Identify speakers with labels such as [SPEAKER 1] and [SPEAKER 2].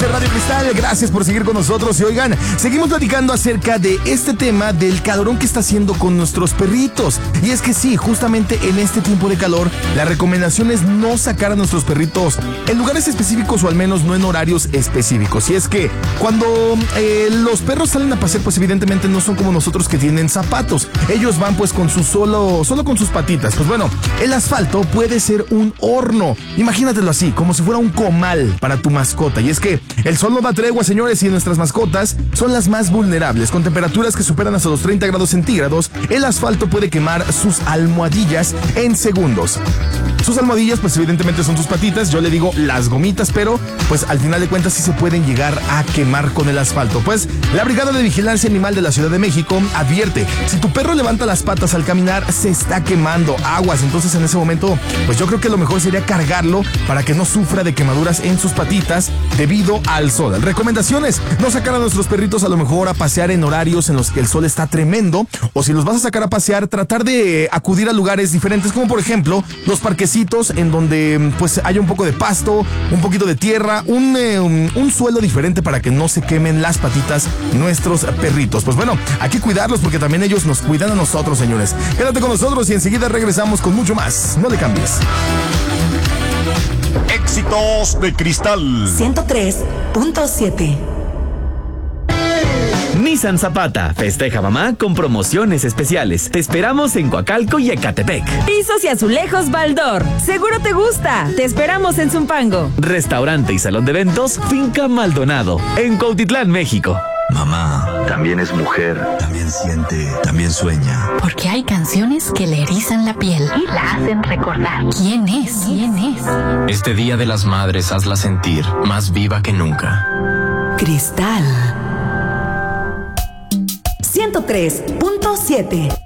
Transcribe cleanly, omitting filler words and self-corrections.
[SPEAKER 1] de Radio Cristal, gracias por seguir con nosotros. Y oigan, seguimos platicando acerca de este tema del calorón que está haciendo con nuestros perritos. Y es que sí, justamente en este tiempo de calor, la recomendación es no sacar a nuestros perritos en lugares específicos o al menos no en horarios específicos. Y es que cuando los perros salen a pasear, pues evidentemente no son como nosotros que tienen zapatos. Ellos van pues con solo con sus patitas. Pues bueno, el asfalto puede ser un horno. Imagínatelo así, como si fuera un comal para tu mascota. Y es que el sol no da tregua, señores, y nuestras mascotas son las más vulnerables. Con temperaturas que superan hasta los 30 grados centígrados, el asfalto puede quemar sus almohadillas en segundos. Sus almohadillas, pues evidentemente son sus patitas, yo le digo las gomitas, pero pues al final de cuentas sí se pueden llegar a quemar con el asfalto. Pues la Brigada de Vigilancia Animal de la Ciudad de México advierte, si tu perro levanta las patas al caminar, se está quemando, aguas. Entonces en ese momento, pues yo creo que lo mejor sería cargarlo para que no sufra de quemaduras en sus patitas debido al sol. Recomendaciones: no sacar a nuestros perritos a lo mejor a pasear en horarios en los que el sol está tremendo, o si los vas a sacar a pasear, tratar de acudir a lugares diferentes, como por ejemplo los parquecitos en donde pues haya un poco de pasto, un poquito de tierra, un suelo diferente para que no se quemen las patitas nuestros perritos. Pues bueno, hay que cuidarlos porque también ellos nos cuidan a nosotros, señores. Quédate con nosotros y enseguida regresamos con mucho más. No le cambies.
[SPEAKER 2] Éxitos de Cristal
[SPEAKER 3] 103.7.
[SPEAKER 4] Nissan Zapata festeja mamá con promociones especiales. Te esperamos en Coacalco y Ecatepec.
[SPEAKER 5] Pisos y azulejos Baldor. Seguro te gusta. Te esperamos en Zumpango.
[SPEAKER 4] Restaurante y salón de eventos Finca Maldonado en Cuautitlán, México.
[SPEAKER 6] Mamá también es mujer, también siente, también sueña.
[SPEAKER 7] Porque hay canciones que le erizan la piel
[SPEAKER 8] y la hacen recordar.
[SPEAKER 7] ¿Quién es? ¿Quién es?
[SPEAKER 6] Este Día de las Madres hazla sentir más viva que nunca.
[SPEAKER 3] Cristal 103.7.